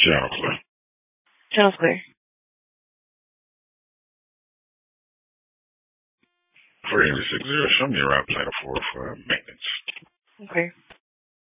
Channel clear. Channel's clear. For Area 60, show me around Planet 4 for maintenance. Okay.